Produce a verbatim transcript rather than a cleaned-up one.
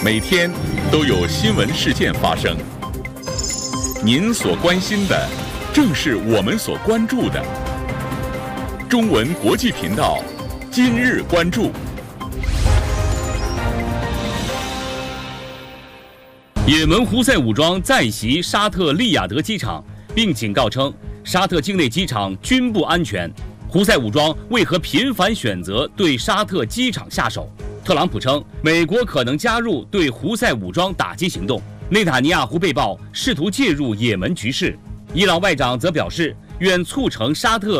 每天都有新闻事件发生。您所关心的，正是我们所关注的。中文国际频道，今日关注。 也门胡塞武装再袭沙特利雅得机场，并警告称沙特境内机场均不安全。胡塞武装为何频繁选择对沙特机场下手？特朗普称，美国可能加入对胡塞武装打击行动。内塔尼亚胡被曝试图介入也门局势。伊朗外长则表示，愿促成沙特